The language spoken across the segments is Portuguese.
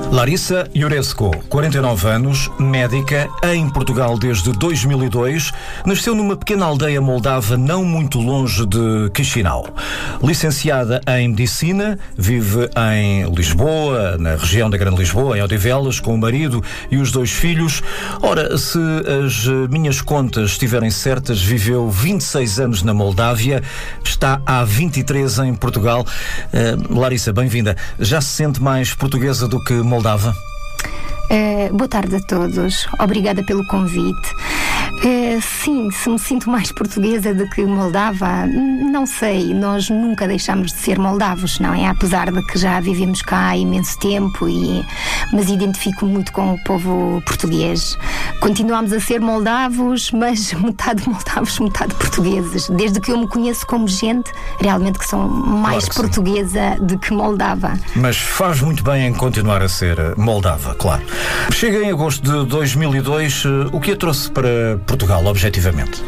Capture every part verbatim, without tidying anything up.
Larissa Iurescu, quarenta e nove anos, médica, em Portugal desde dois mil e dois, nasceu numa pequena aldeia moldava não muito longe de Chisinau. Licenciada em Medicina, vive em Lisboa, na região da Grande Lisboa, em Odivelas, com o marido e os dois filhos. Ora, se as minhas contas estiverem certas, viveu vinte e seis anos na Moldávia, está há vinte e três em Portugal. Uh, Larissa, bem-vinda. Já se sente mais portuguesa do que moldava? Uh, boa tarde a todos. Obrigada pelo convite. Uh, sim, se me sinto mais portuguesa do que moldava, não sei. Nós nunca deixamos de ser moldavos, não é? Apesar de que já vivemos cá há imenso tempo, e, mas identifico muito com o povo português. Continuamos a ser moldavos, mas metade moldavos, metade portugueses. Desde que eu me conheço como gente, realmente que sou mais claro que portuguesa sim. do que moldava. Mas faz muito bem em continuar a ser moldava, claro. Chega em agosto de dois mil e dois, o que a trouxe para Portugal, objetivamente?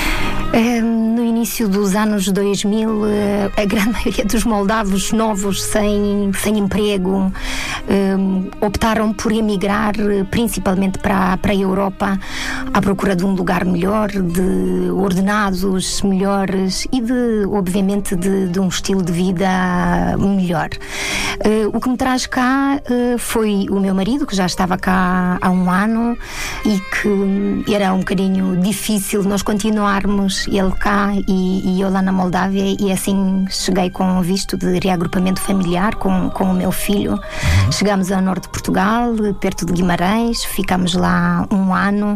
Um, no início dos anos dois mil, a grande maioria dos moldavos novos, sem, sem emprego, um, optaram por emigrar, principalmente para, para a Europa, à procura de um lugar melhor, de ordenados melhores e, de, obviamente, de, de um estilo de vida melhor. Uh, o que me traz cá uh, foi o meu marido, que já estava cá há um ano e que era um bocadinho difícil nós continuarmos, ele cá e, e eu lá na Moldávia, e assim cheguei com um visto de reagrupamento familiar com, com o meu filho. Uhum. Chegámos ao norte de Portugal, perto de Guimarães, ficámos lá um ano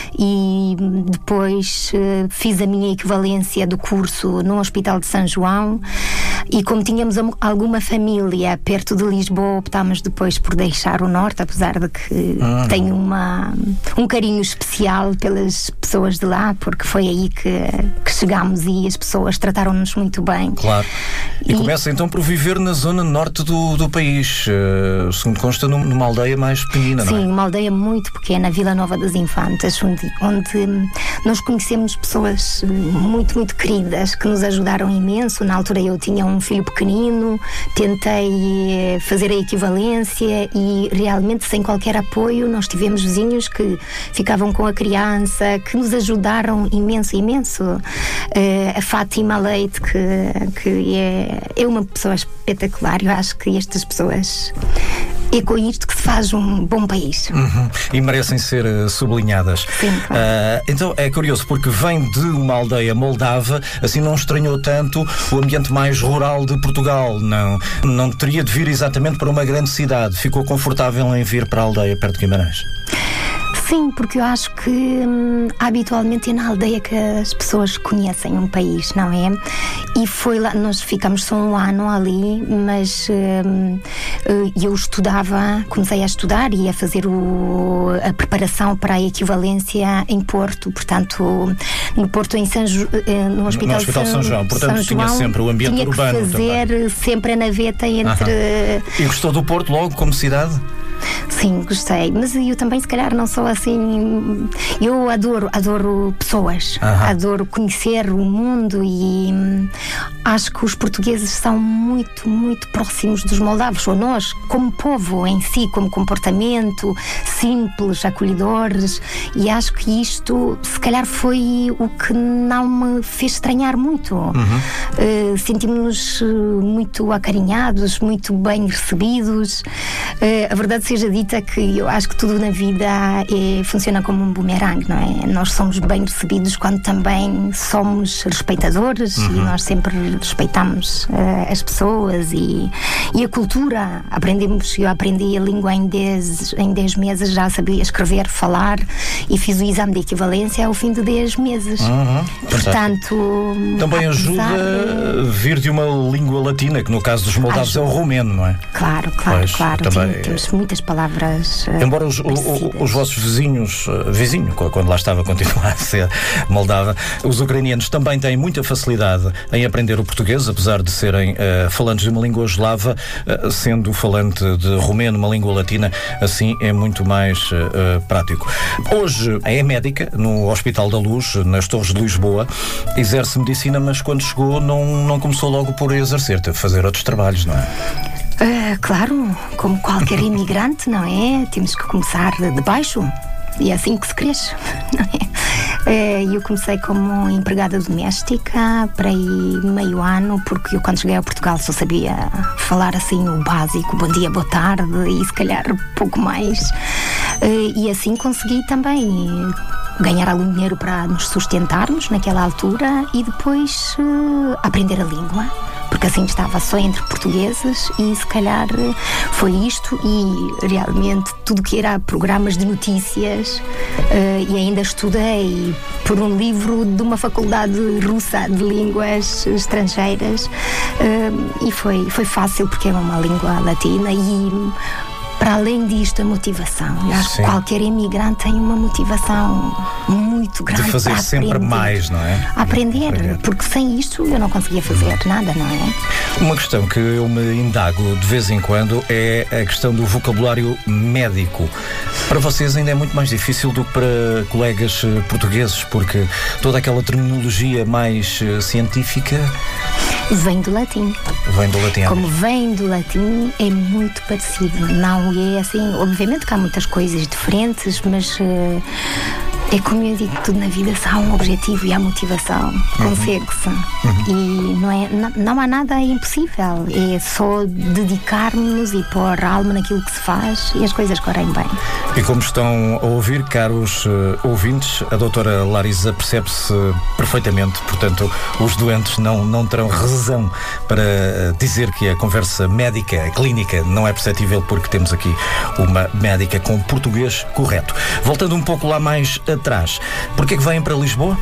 e depois uh, fiz a minha equivalência do curso no Hospital de São João, e como tínhamos alguma família perto de Lisboa, optámos depois por deixar o norte, apesar de que uhum. tenho uma, um carinho especial pelas pessoas de lá, porque foi aí que que chegámos e as pessoas trataram-nos muito bem. Claro. E, e começa então por viver na zona norte do, do país, uh, segundo consta, numa aldeia mais pequenina, Sim, não é? Sim, uma aldeia muito pequena, Vila Nova das Infantas, onde, onde nós conhecemos pessoas muito, muito queridas, que nos ajudaram imenso. Na altura eu tinha um filho pequenino, tentei fazer a equivalência e realmente sem qualquer apoio nós tivemos vizinhos que ficavam com a criança, que nos ajudaram imenso, imenso. Uh, a Fátima Leite, que, que é, é uma pessoa espetacular. Eu acho que estas pessoas é com isto que se faz um bom país. Uhum. E merecem ser uh, sublinhadas. Sim, claro. Uh, então é curioso, porque vem de uma aldeia moldava, assim não estranhou tanto o ambiente mais rural de Portugal. Não, não teria de vir exatamente para uma grande cidade. Ficou confortável em vir para a aldeia perto de Guimarães? Sim, porque eu acho que hum, habitualmente é na aldeia que as pessoas conhecem um país, não é? E foi lá, nós ficamos só um ano ali, mas hum, eu estudava, comecei a estudar e a fazer o, a preparação para a equivalência em Porto, portanto, no Porto, em São Ju, no Hospital, no Hospital de São, São João, portanto São tinha João, sempre o ambiente tinha urbano que fazer também. Sempre a naveta entre... Uhum. E gostou do Porto logo como cidade? Sim, gostei, mas eu também se calhar não sou assim, eu adoro, adoro pessoas, uhum. adoro conhecer o mundo e hum, acho que os portugueses são muito, muito próximos dos moldavos, ou nós, como povo em si, como comportamento, simples, acolhedores, e acho que isto se calhar foi o que não me fez estranhar muito. Uhum. Uh, sentimos-nos muito acarinhados, muito bem recebidos. Uh, a verdade seja dita que eu acho que tudo na vida é, funciona como um bumerangue, não é? Nós somos bem recebidos quando também somos respeitadores. Uhum. E nós sempre respeitamos uh, as pessoas e, e a cultura. Aprendemos, eu aprendi a língua em dez, em dez meses, já sabia escrever, falar, e fiz o exame de equivalência ao fim de dez meses. Uhum. Portanto, também ajuda a vir de uma língua latina, que no caso dos moldavos ajuda. É o romeno, não é? Claro, claro, pois, claro. Também... Tem, temos muitas palavras. Uh, Embora os, o, os vossos vizinhos, uh, vizinho, quando lá estava, continua a ser moldava, os ucranianos também têm muita facilidade em aprender o português, apesar de serem uh, falantes de uma língua eslava, uh, sendo falante de romeno, uma língua latina, assim é muito mais uh, prático. Hoje é médica no Hospital da Luz, nas Torres de Lisboa, exerce medicina, mas quando chegou não, não começou logo por exercer, teve de fazer outros trabalhos, não é? Uh, claro, como qualquer imigrante, não é? Temos que começar de baixo. E é assim que se cresce, não é? Eu comecei como empregada doméstica para aí meio ano, porque eu quando cheguei a Portugal só sabia falar assim o básico, bom dia, boa tarde, e se calhar pouco mais. E assim consegui também ganhar algum dinheiro para nos sustentarmos naquela altura e depois uh, aprender a língua, porque assim estava só entre portugueses e se calhar foi isto e realmente tudo que era programas de notícias uh, e ainda estudei por um livro de uma faculdade russa de línguas estrangeiras uh, e foi, foi fácil porque é uma língua latina e para além disto, a motivação. Eu acho que qualquer imigrante tem uma motivação muito grande de fazer para sempre aprender, mais, não é? Aprender, aprender, porque sem isto eu não conseguia fazer nada, não é? Uma questão que eu me indago de vez em quando é a questão do vocabulário médico. Para vocês ainda é muito mais difícil do que para colegas portugueses, porque toda aquela terminologia mais científica vem do latim. Vem do latim. Como vem do latim, é muito parecido. Não é assim, obviamente que há muitas coisas diferentes, mas uh, é como eu digo, tudo na vida, se há um objetivo e há motivação, consegue-se. Uhum. E não, é, não, não há nada impossível, é só dedicarmos e pôr a alma naquilo que se faz e as coisas correm bem. E como estão a ouvir, caros uh, ouvintes, a doutora Larisa percebe-se perfeitamente, portanto, os doentes não, não terão razão para dizer que a conversa médica, a clínica, não é perceptível porque temos aqui uma médica com português correto. Voltando um pouco lá mais atrás, porquê é que vêm para Lisboa?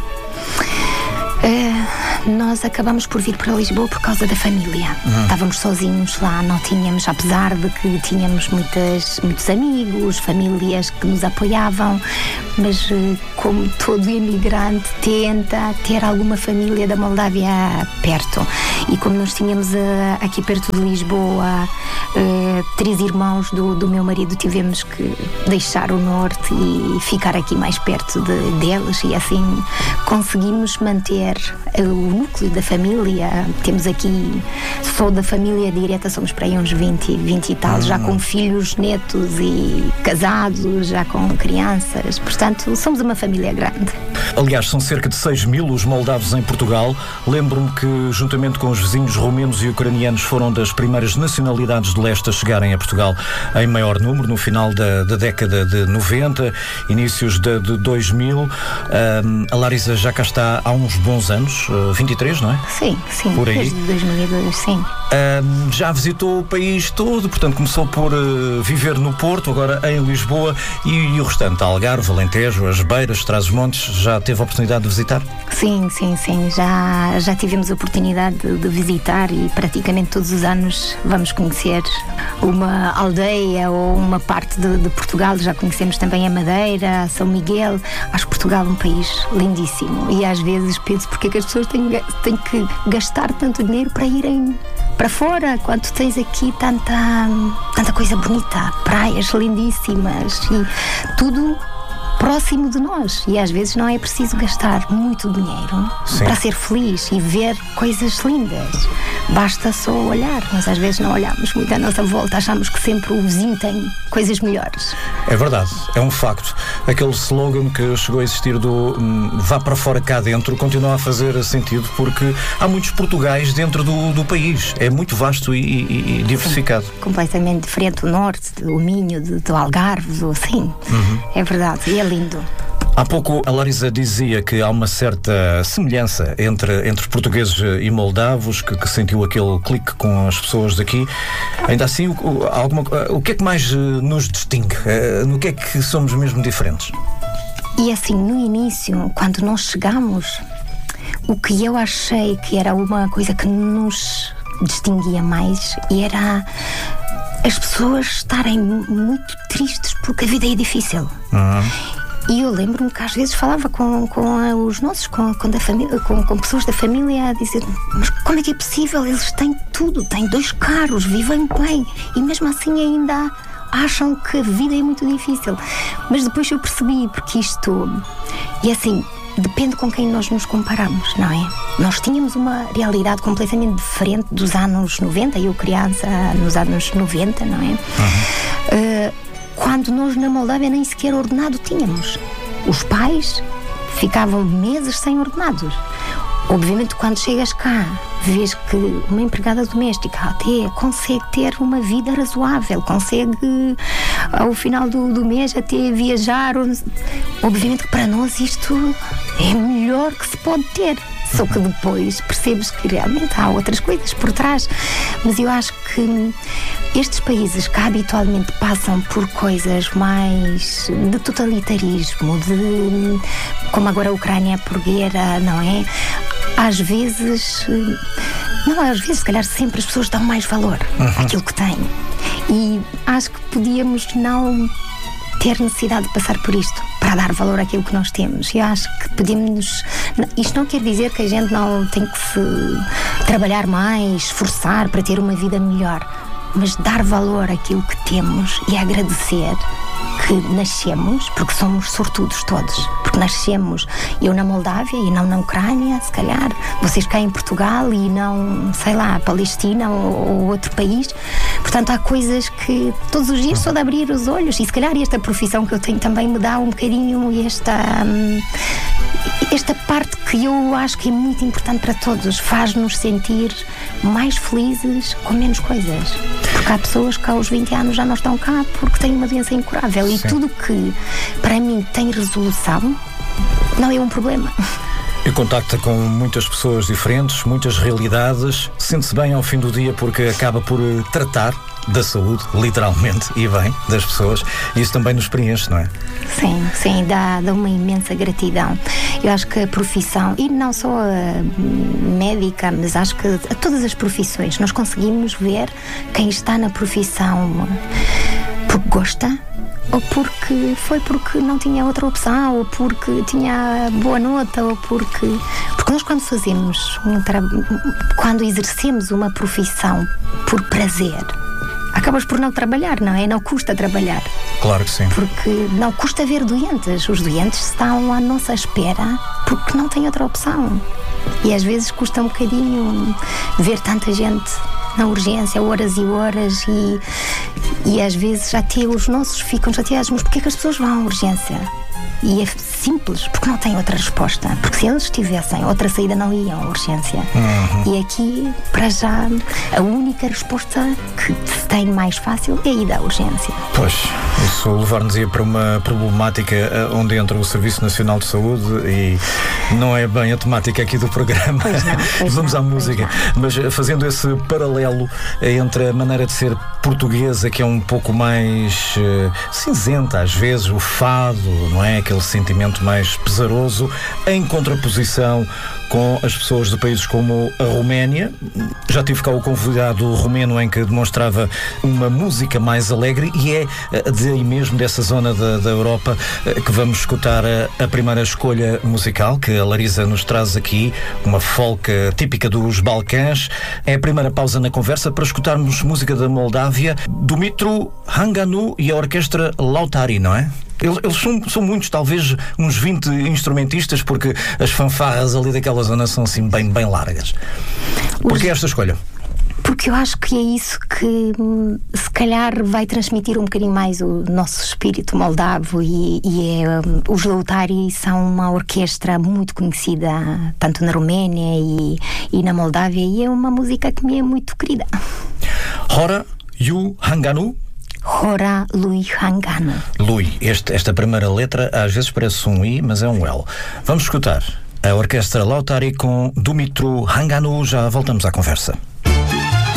Uh, nós acabamos por vir para Lisboa por causa da família. Hum. Estávamos sozinhos lá, não tínhamos, apesar de que tínhamos muitas, muitos amigos, famílias que nos apoiavam, mas uh, como todo imigrante tenta ter alguma família da Moldávia perto. E como nós tínhamos uh, aqui perto de Lisboa uh, três irmãos do, do meu marido, tivemos que deixar o norte e ficar aqui mais perto de, deles e assim conseguimos manter o núcleo da família. Temos aqui só da família direta, somos para aí uns vinte, vinte e tal, hum. já com filhos, netos e casados, já com crianças, portanto somos uma família grande. Aliás, são cerca de seis mil os moldavos em Portugal. Lembro-me que juntamente com os vizinhos romenos e ucranianos foram das primeiras nacionalidades de leste a chegarem a Portugal em maior número, no final da, da década de noventa, inícios de, de dois mil. Um, a Larisa já cá está há uns bons anos, vinte e três, não é? Sim, sim, por aí. Desde dois mil e dois, sim. Um, já visitou o país todo, portanto começou por uh, viver no Porto, agora em Lisboa e, e o restante, Algarve, Alentejo, as Beiras, Trás-os-Montes, já teve a oportunidade de visitar? Sim, sim, sim, já, já tivemos a oportunidade de, de visitar e praticamente todos os anos vamos conhecer uma aldeia ou uma parte de, de Portugal. Já conhecemos também a Madeira, São Miguel. Acho Portugal um país lindíssimo e às vezes penso porque é que as pessoas têm, têm que gastar tanto dinheiro para irem para fora, quando tens aqui tanta, tanta coisa bonita, praias lindíssimas e tudo próximo de nós. E às vezes não é preciso gastar muito dinheiro Sim. para ser feliz e ver coisas lindas. Basta só olhar, mas às vezes não olhamos muito à nossa volta, achamos que sempre o vizinho tem coisas melhores. É verdade, é um facto. Aquele slogan que chegou a existir do hum, vá para fora cá dentro continua a fazer sentido porque há muitos Portugais dentro do, do país. É muito vasto e, e, e diversificado. Sim, completamente diferente do norte, do Minho, do, do Algarve, do assim. Uhum. É verdade, e é lindo. Há pouco a Larisa dizia que há uma certa semelhança entre, entre portugueses e moldavos, que, que sentiu aquele clique com as pessoas daqui. Ainda assim, o, alguma, o que é que mais nos distingue? No que é que somos mesmo diferentes? E assim, no início, quando nós chegamos, o que eu achei que era uma coisa que nos distinguia mais era as pessoas estarem muito tristes porque a vida é difícil. Uhum. E eu lembro-me que às vezes falava com, com os nossos, com, com, da família, com, com pessoas da família a dizer, mas como é que é possível? Eles têm tudo, têm dois carros, vivem bem e mesmo assim ainda acham que a vida é muito difícil. Mas depois eu percebi, porque isto, e assim, depende com quem nós nos comparamos, não é? Nós tínhamos uma realidade completamente diferente dos anos noventa, eu criança nos anos noventa, não é? Uhum. Uh, quando nós na Moldávia nem sequer ordenado tínhamos. Os pais ficavam meses sem ordenados. Obviamente, quando chegas cá, vês que uma empregada doméstica até consegue ter uma vida razoável, consegue, ao final do, do mês, até viajar. Obviamente que para nós isto é o melhor que se pode ter. Só que depois percebes que realmente há outras coisas por trás. Mas eu acho que estes países que habitualmente passam por coisas mais de totalitarismo, de como agora a Ucrânia é por guerra, não é? Às vezes, não, às vezes, se calhar sempre as pessoas dão mais valor uhum. àquilo que têm. E acho que podíamos não ter necessidade de passar por isto para dar valor àquilo que nós temos. Eu acho que podemos. Isto não quer dizer que a gente não tem que se trabalhar mais, esforçar para ter uma vida melhor, mas dar valor àquilo que temos e agradecer que nascemos, porque somos sortudos todos, porque nascemos, eu na Moldávia e não na Ucrânia, se calhar, vocês cá em Portugal e não, sei lá, Palestina ou, ou outro país. Portanto, há coisas que todos os dias só de abrir os olhos, e se calhar esta profissão que eu tenho também me dá um bocadinho esta, esta parte que eu acho que é muito importante para todos, faz-nos sentir mais felizes com menos coisas. Porque há pessoas que aos vinte anos já não estão cá porque têm uma doença incurável. Sim. E tudo que para mim tem resolução não é um problema. E contacta com muitas pessoas diferentes, muitas realidades, sente-se bem ao fim do dia porque acaba por tratar da saúde, literalmente, e bem, das pessoas. Isso também nos preenche, não é? Sim, sim, dá, dá uma imensa gratidão. Eu acho que a profissão, e não só a médica, mas acho que a todas as profissões, nós conseguimos ver quem está na profissão porque gosta, ou porque foi porque não tinha outra opção, ou porque tinha boa nota, ou porque... Porque nós quando fazemos, um tra... quando exercemos uma profissão por prazer, acabas por não trabalhar, não é? Não custa trabalhar. Claro que sim. Porque não custa ver doentes. Os doentes estão à nossa espera porque não têm outra opção. E às vezes custa um bocadinho ver tanta gente na urgência, horas e horas, e, e às vezes até os nossos ficam chateados, mas porquê que as pessoas vão à urgência? E é simples, porque não têm outra resposta. Porque se eles tivessem outra saída, não iam à urgência. Uhum. E aqui, para já, a única resposta que se tem mais fácil é ir à urgência. Pois, isso levar-nos-ia para uma problemática onde entra o Serviço Nacional de Saúde e não é bem a temática aqui do programa. Pois não, pois Vamos não, à música. Mas fazendo esse paralelo entre a maneira de ser portuguesa, que é um pouco mais uh, cinzenta, às vezes, o fado, não é? Aquele sentimento mais pesaroso, em contraposição com as pessoas de países como a Roménia. Já tive cá o convidado romeno em que demonstrava uma música mais alegre, e é daí mesmo, dessa zona da, da Europa, que vamos escutar a, a primeira escolha musical que a Larisa nos traz aqui, uma folk típica dos Balcãs. É a primeira pausa na conversa para escutarmos música da Moldávia, Dumitru Hanganu e a orquestra Lautari, não é? Eles, eles são, são muitos, talvez uns vinte instrumentistas, porque as fanfarras ali daquela zona são assim bem, bem largas. Porquê esta escolha? Porque eu acho que é isso que se calhar vai transmitir um bocadinho mais o nosso espírito moldavo, e, e é, um, os Lautari são uma orquestra muito conhecida tanto na Roménia e, e na Moldávia, e é uma música que me é muito querida. Hora Yu Hanganu? Hora Lui Hanganu. Lui, este, esta primeira letra às vezes parece um I, mas é um L. Vamos escutar a orquestra Lautari com Dumitru Hanganu. Já voltamos à conversa.